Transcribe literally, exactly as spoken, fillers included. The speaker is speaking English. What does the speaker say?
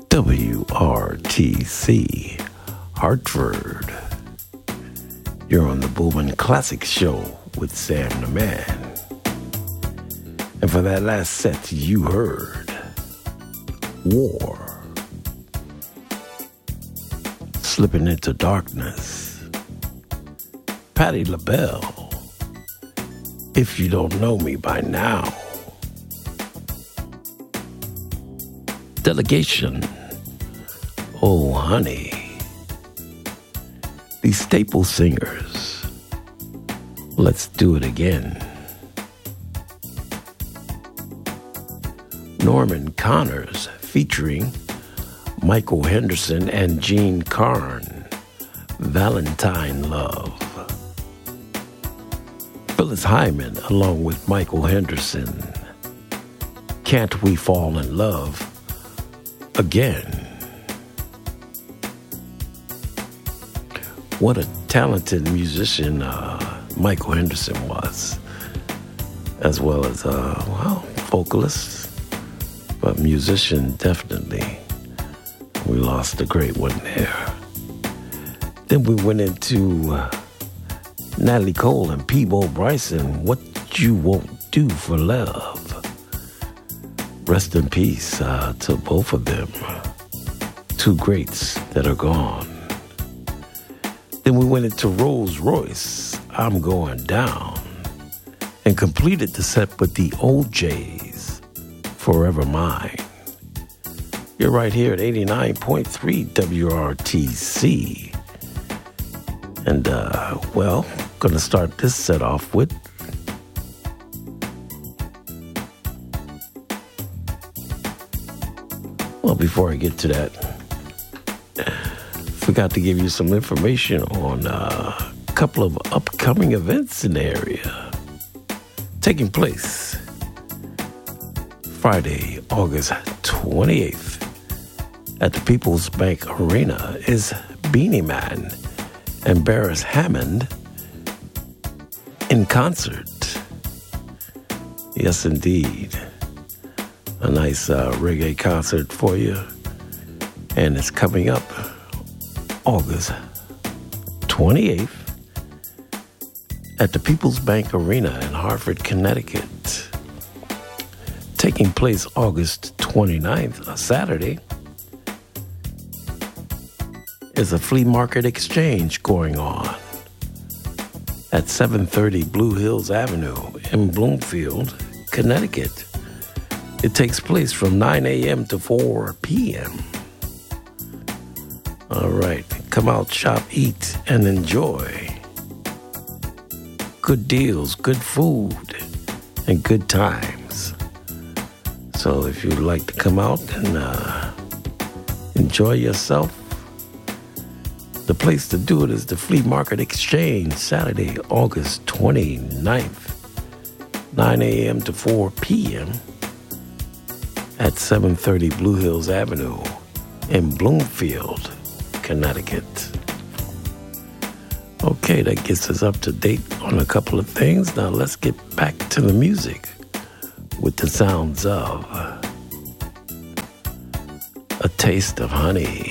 W R T C, Hartford. You're on the Boomin' Classic Show with Sam the Man. And for that last set, you heard War, Slipping Into Darkness, Patti LaBelle, If You Don't Know Me By Now, Delegation, Oh Honey, the Staple Singers, Let's Do It Again, Norman Connors featuring Michael Henderson and Gene Carn, Valentine Love, Phyllis Hyman along with Michael Henderson, Can't We Fall in Love Again. What a talented musician uh, Michael Henderson was, as well as, uh, well, vocalist, but musician definitely. We lost a great one there. Then we went into uh, Natalie Cole and Peabo Bryson, What You Won't Do for Love. Rest in peace uh, to both of them. Two greats that are gone. Then we went into Rolls Royce, I'm Going Down, and completed the set with the O J's, Forever Mine. You're right here at eighty-nine point three W R T C. And, uh, well, gonna start this set off with Well, before I get to that, forgot to give you some information on uh, a couple of upcoming events in the area. Taking place Friday, August twenty-eighth at the People's Bank Arena is Beanie Man and Barris Hammond in concert. Yes, indeed. A nice uh, reggae concert for you. And it's coming up August twenty-eighth at the People's Bank Arena in Hartford, Connecticut. Taking place August twenty-ninth, a Saturday, is a flea market exchange going on at seven thirty Blue Hills Avenue in Bloomfield, Connecticut. It takes place from nine a.m. to four p.m. All right, come out, shop, eat, and enjoy. Good deals, good food, and good times. So if you'd like to come out and uh, enjoy yourself, the place to do it is the Flea Market Exchange, Saturday, August twenty-ninth, nine a.m. to four p.m. at seven thirty Blue Hills Avenue in Bloomfield, Connecticut. Okay, that gets us up to date on a couple of things. Now let's get back to the music with the sounds of A Taste of Honey.